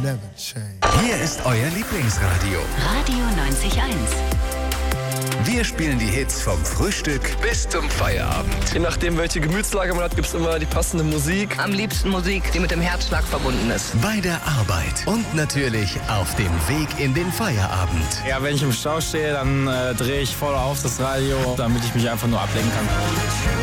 never change. Hier ist euer Lieblingsradio. Radio 90.1. Wir spielen die Hits vom Frühstück bis zum Feierabend. Je nachdem, welche Gemütslage man hat, gibt es immer die passende Musik. Am liebsten Musik, die mit dem Herzschlag verbunden ist. Bei der Arbeit und natürlich auf dem Weg in den Feierabend. Ja, wenn ich im Stau stehe, dann drehe ich voll auf das Radio, damit ich mich einfach nur ablenken kann.